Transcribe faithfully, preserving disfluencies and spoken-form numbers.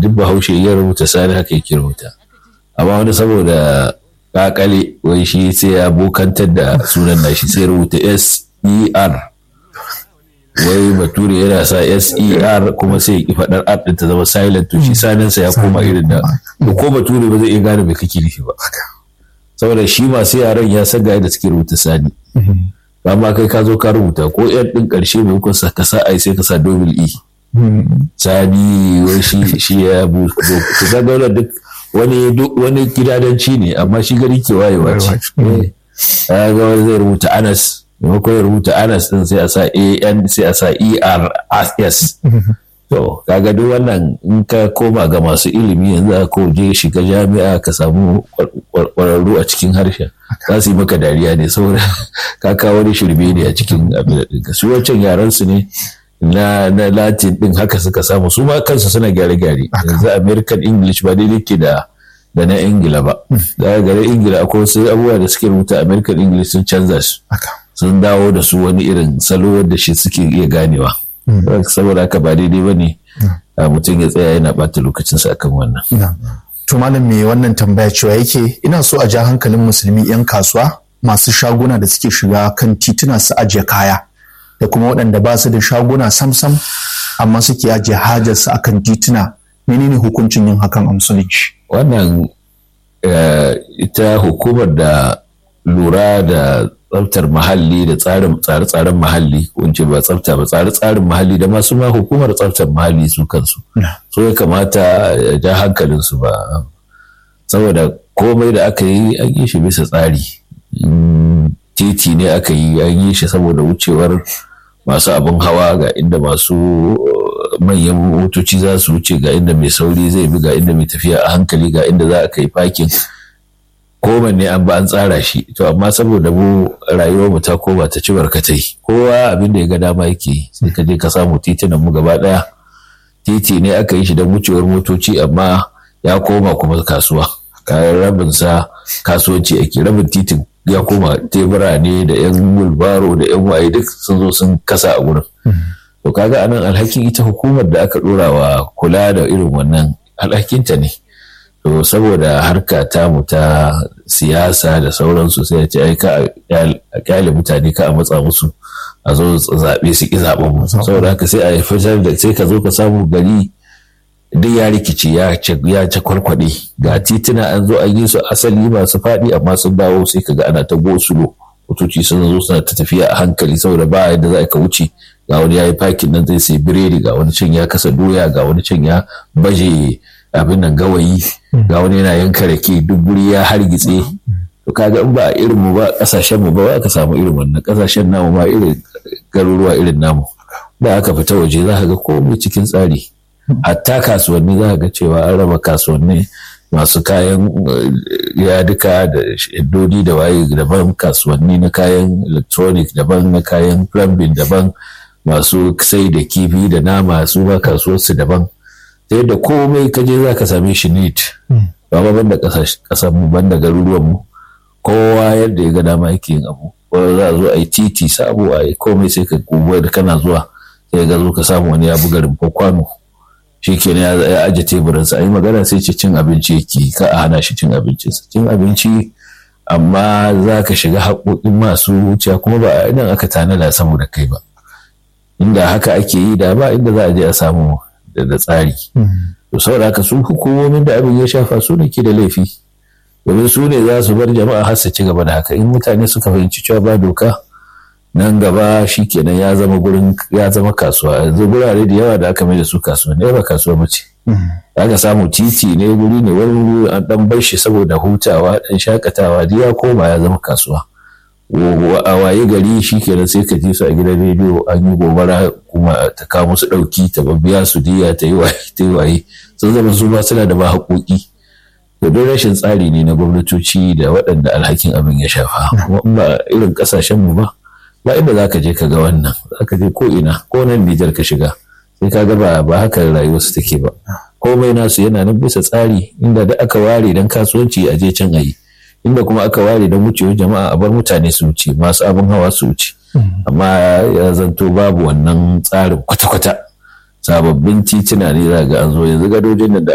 duk bahaushe ya rubuta sani haka yake rubuta, amma wani saboda kakale wai shi sai ya bokantar da sunan nashi sai rubuta S E R, wai bature yana sa S E R kuma sai ya ki faɗar R ɗin ta zama silent, to shi saninsa ya koma irin da ko bature ba zai iya gane mai kake nufi ba, saboda shi masu yaran ya san ga yadda suke rubuta sani. Amma kai ka zo ka rubuta ko yan ɗin ƙarshe mai kun ka sa ai sai ka sa double E sani, wai shi shi ya bu to ka ga duk wani wani gidadanci ne, amma shi gari ke wayewa ce. Ya ga wani zai rubuta Anas, maimakon ya rubuta Anas din sai a sa A N sai a sa E R S. To kaga duk wannan in ka koma ga masu ilimi yanzu ka je shiga jami'a ka samu kwararru a cikin harshen, za su yi maka dariya ne saboda ka kawo wani shirme ne a cikin abin da su wancan yaran su ne na na Latin din haka suka samu, su ma kansu suna gyare-gyare. Yanzu American English ba daidai ke da da na Ingila ba, da gare Ingila akwai wasu abubuwa da suke rubuta American English sun canza su, sun dawo da su wani irin salo wanda shi suke iya ganewa. Saboda haka ba daidai ba ne mutum ya tsaya yana ɓata lokacinsa akan wannan. To malam me wannan tambaya cewa yake ina so a ja hankalin musulmi 'yan kasuwa masu shaguna da suke shiga kan tituna su ajiye kaya, da kuma waɗanda ba su da shaguna samsam amma suke ajiye hajarsu akan tituna, menene hukuncin yin hakan a musulunci? Wannan ita hukumar da lura da tsaftar muhalli da tsarin tsare-tsaren muhalli, kunce ba tsafta ba tsare-tsarin muhalli da masu ma hukumar tsaftar muhalli su kansu so ya kamata ya ja hankalinsu ba, saboda komai da aka yi an yi shi bisa tsari. Titi ne aka yi an yi shi saboda wucewar masu abin hawa, ga inda masu manyan motoci za su wuce, ga inda mai sauri zai bi, ga inda mai tafiya a hankali, ga inda za a kai fakin. Kowanne an ba an tsara shi, to amma saboda mu rayuwar mu ta koma ta ci barkatai, kowa abin da ya ga dama yake, sai ka je ka samu titunan mu gaba daya titi ne aka yi shi don wucewar motoci amma ya koma kuma kasuwa, kayan rabin sa kasuwanci ake, rabin titin ya koma tebura ne da yan wulbaro da yan waye duk sun zo sun kasa a gurin. To kaga anan alhakin ita hukumar da aka dora wa kula da irin wannan alhakinta ne. To saboda harka ta mu ta siyasa da sauransu sai ya ce ai ka a kyale mutane ka a matsa musu a zo zaɓe su ki zaɓen mu, saboda haka sai a fitar da sai ka zo ka samu gari duk ya rikici ya ya ci kwarkwade, ga tituna an zo an yi su asali masu faɗi amma sun dawo sai ka ga ana ta gosulo, motoci sun zo suna ta tafiya a hankali saboda ba yadda za ka wuce, ga wani ya yi fakin nan zai sai biredi, ga wani can ya kasa doya, ga wani can ya baje abin nan gawayi, ga wani yana yanka rake, duk guri ya hargitse. To kaga in ba a irin mu ba kasashen mu ba aka samu irin wannan kasashen namu ma irin garuruwa irin namu da aka fita waje za ka ga komai cikin tsari, hatta kasuwanni za ka ga cewa an raba kasuwanni masu kayan yaduka da shaddodi da waye daban, kasuwanni na kayan electronic daban, na kayan plumbing daban, masu sai da kifi da nama su ba kasuwarsu daban, ta yadda komai kaje za ka same shi neat. Ba ma banda kasar mu banda garuruwan mu, kowa yadda ya ga dama yake yin abu, ko za a zo a yi titi sabo a yi komai sai ka gobe da kana zuwa sai ga zo ka samu wani ya buga rumfa kwano shi ke ya aje teburinsa, a yi magana sai ce cin abinci yake, ka a hana shi cin abincinsa, cin abinci amma za ka shiga haƙoƙin masu wuciya kuma ba a idan aka tanada saboda kai ba. Inda haka ake yi da ba inda za a je a samu da tsari. To saboda haka su hukumomin da abin ya shafa su ne ke da laifi, domin su ne za su bar jama'a har su ci gaba da haka. In mutane suka fahimci cewa ba doka nan gaba shi kenan ya zama gurin ya zama kasuwa. Yanzu gurare da yawa da aka mai da su kasuwa ne ba kasuwa ba ce. Aka samu titi ne guri ne wani an dan bar shi saboda hutawa dan shakatawa da ya koma ya zama kasuwa. A waye gari shi kenan sai ka ji su a gidan rediyo an yi gobara kuma ta kawo musu ɗauki ta biya su diya ta yi waye ta yi waye sun zama su ba suna da ba haƙoƙi. Da don rashin tsari ne na gwamnatoci da waɗanda alhakin abin ya shafa. Ba irin ƙasashen mu ba ba inda za ka je ka ga wannan, za ka je ko ina ko nan Nijar ka shiga sai ka ga ba ba haka rayuwarsu take ba. Komai nasu yana nan bisa tsari, inda da aka ware don kasuwanci a je can a yi, inda kuma aka ware don wucewa jama'a a bar mutane su wuce, masu abin hawa su wuce. Amma ya zanto babu wannan tsarin kwata-kwata, sababbin tituna ne za ga an zo yanzu gadojin da